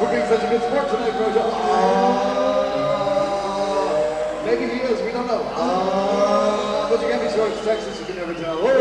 for being such a good sport tonight, Rojo. Maybe he is, we don't know. But you can't be sure it's Texas, you can never tell.